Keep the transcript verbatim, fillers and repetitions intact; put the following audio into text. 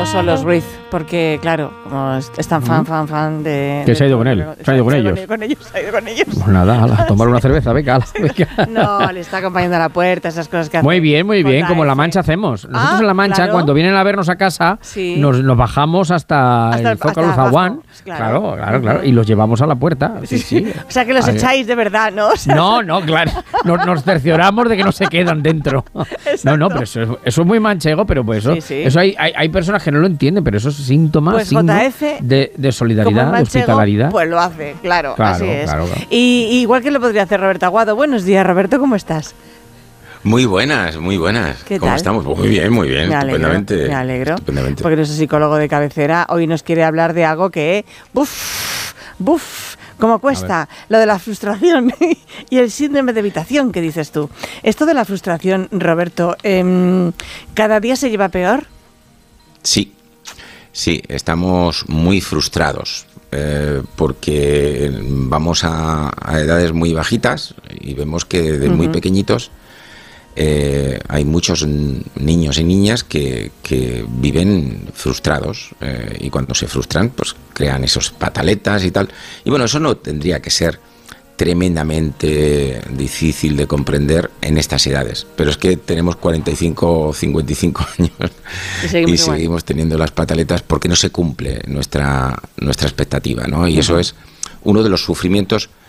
solos, Ruiz, porque claro, como es tan fan, fan, fan de... Que de se ha ido con él, se ha ido con ellos. Con ellos, se ha ido con ellos. Pues nada, a tomar una cerveza, venga, ala, venga. No, le está acompañando a la puerta, esas cosas que hace. Muy bien, muy bien, como en La F. Mancha hacemos. Nosotros Ah, en La Mancha, claro. cuando vienen a vernos a casa, Sí. nos, nos bajamos hasta, Hasta el el- Zócalo hasta Zaguán. abajo, claro. Claro, claro, claro. Y los llevamos a la puerta. Sí, sí. O sea, que los A ver. echáis de verdad, ¿no? O sea, No, no, claro. Nos, nos cercioramos de que no se quedan dentro. No, no, pero eso, es- eso es muy manchego, pero pues eso, Sí, sí. eso hay, hay, hay personas que no lo entienden, pero eso es síntoma, Pues signo J F, de, de como es solidaridad, de manchego, hospitalidad. pues lo hace, claro, Claro, así es. claro, claro. Y, y igual que lo podría hacer Roberto Aguado. Buenos días, Roberto, ¿cómo estás? Muy buenas, muy buenas. ¿Qué ¿Cómo tal? estamos? Muy bien, muy bien, Me alegro, estupendamente. me alegro, Estupendamente. porque nuestro psicólogo de cabecera hoy nos quiere hablar de algo que, buf, buf, cómo cuesta, lo de la frustración y el síndrome de evitación que dices tú. Esto de la frustración, Roberto, em, ¿cada día se lleva peor? Sí, sí, estamos muy frustrados eh, porque vamos a, a edades muy bajitas y vemos que desde muy Ujú. pequeñitos eh, hay muchos n- niños y niñas que, que viven frustrados eh, y cuando se frustran pues crean esos pataletas y tal. Y bueno, eso no tendría que ser tremendamente difícil de comprender en estas edades, pero es que tenemos cuarenta y cinco o cincuenta y cinco años Y seguimos y igual. seguimos teniendo las pataletas porque no se cumple nuestra nuestra expectativa, ¿no? Y eso es uno de los sufrimientos